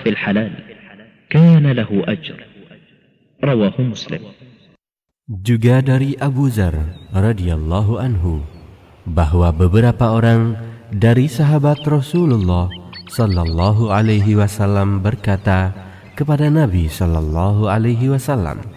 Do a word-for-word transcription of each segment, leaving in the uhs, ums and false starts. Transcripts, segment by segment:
في الحلال كان له أجر. رواه مسلم. Juga dari Abu Dzar radhiyallahu anhu bahwa beberapa orang dari sahabat Rasulullah sallallahu alaihi wasallam berkata kepada Nabi sallallahu alaihi wasallam,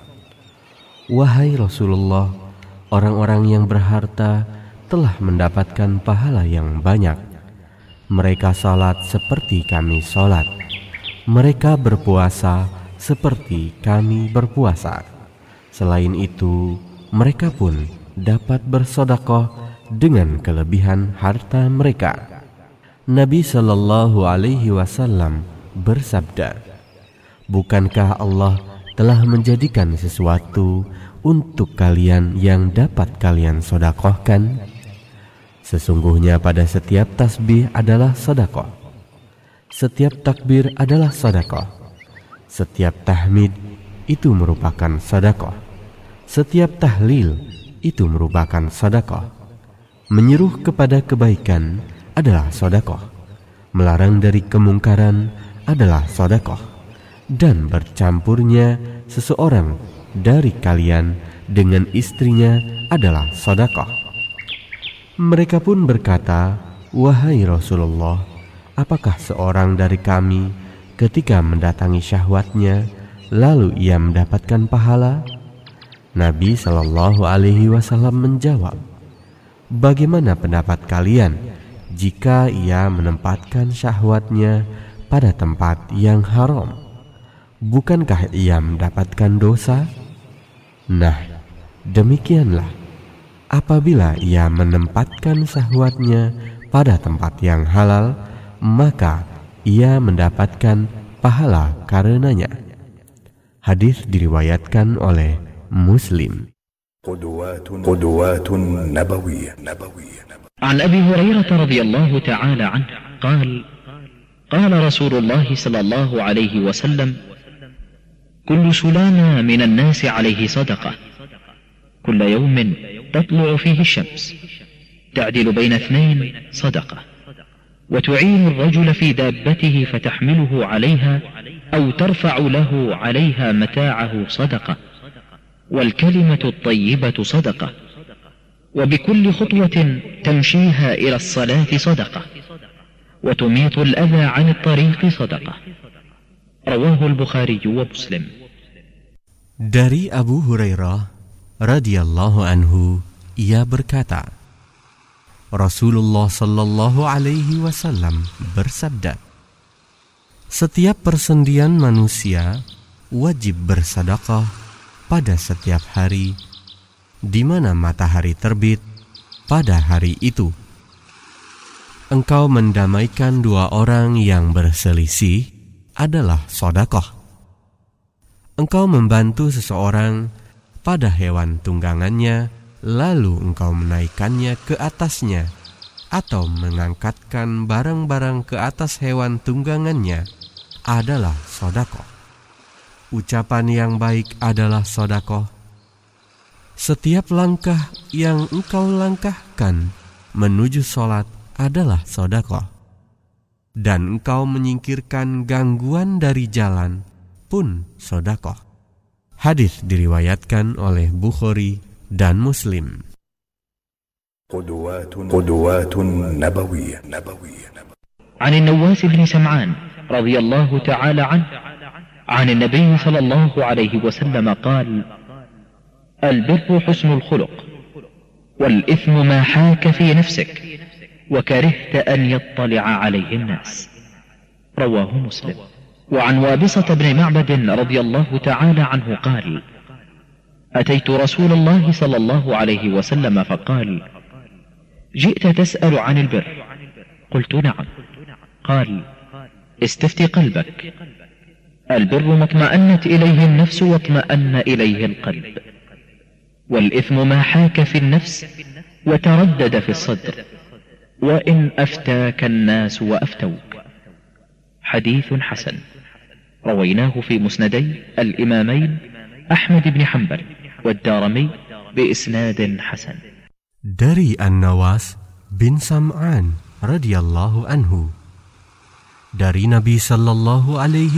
"Wahai Rasulullah, orang-orang yang berharta telah mendapatkan pahala yang banyak. Mereka salat seperti kami salat. Mereka berpuasa seperti kami berpuasa. Selain itu, mereka pun dapat bersedekah dengan kelebihan harta mereka." Nabi sallallahu alaihi wasallam bersabda, "Bukankah Allah telah menjadikan sesuatu untuk kalian yang dapat kalian sedekahkan? Sesungguhnya pada setiap tasbih adalah sedekah, setiap takbir adalah sedekah, setiap tahmid itu merupakan sedekah, setiap tahlil itu merupakan sedekah. Menyeru kepada kebaikan adalah sedekah, melarang dari kemungkaran adalah sedekah, dan bercampurnya seseorang dari kalian dengan istrinya adalah sedekah." Mereka pun berkata, "Wahai Rasulullah, apakah seorang dari kami ketika mendatangi syahwatnya lalu ia mendapatkan pahala?" Nabi sallallahu alaihi wasallam menjawab, "Bagaimana pendapat kalian jika ia menempatkan syahwatnya pada tempat yang haram? Bukankah ia mendapatkan dosa? Nah, demikianlah apabila ia menempatkan syahwatnya pada tempat yang halal, maka ia mendapatkan pahala karenanya." Hadis diriwayatkan oleh Muslim. قدوات نبوية. عن أبي هريرة رضي الله تعالى عنه قال قال رسول الله صلى الله عليه وسلم: كل سلامة من الناس عليه صدقة، كل يوم تطلع فيه الشمس، تعدل بين اثنين صدقة، وتعين الرجل في دابته فتحمله عليها أو ترفع له عليها متاعه صدقة، والكلمة الطيبة صدقة، وبكل خطوة تمشيها إلى الصلاة صدقة، وتميط الأذى عن الطريق صدقة. رواه البخاري ومسلم. Dari Abu Hurairah radhiyallahu anhu, ia berkata, Rasulullah sallallahu alaihi wasallam bersabda, "Setiap persendian manusia wajib bersedekah pada setiap hari di mana matahari terbit pada hari itu. Engkau mendamaikan dua orang yang berselisih adalah sedekah. Engkau membantu seseorang pada hewan tunggangannya, lalu engkau menaikkannya ke atasnya, atau mengangkatkan barang-barang ke atas hewan tunggangannya adalah sedekah. Ucapan yang baik adalah sedekah. Setiap langkah yang engkau langkahkan menuju sholat adalah sedekah. Dan engkau menyingkirkan gangguan dari jalan pun sedekah." Hadis diriwayatkan oleh Bukhari dan Muslim. قدوات نبوية. عن النواس بن سمعان رضي الله تعالى عنه عن النبي صلى الله عليه وسلم قال: البر حسن الخلق، والإثم ما حاك في نفسك وكرهت أن يطلع عليه الناس. رواه مسلم. وعن وابصة بن معبد رضي الله تعالى عنه قال: أتيت رسول الله صلى الله عليه وسلم فقال: جئت تسأل عن البر؟ قلت: نعم. قال: استفتي قلبك، البر ما اطمأنت إليه النفس واطمأن إليه القلب، والإثم ما حاك في النفس وتردد في الصدر، وإن أفتاك الناس وأفتوك. حديث حسن، رويناه في مسندي الإمامين أحمد بن حنبل والدارمي بإسناد حسن. Dari An-Nawas bin Sam'an radhiyallahu anhu, dari Nabi sallallahu alaihi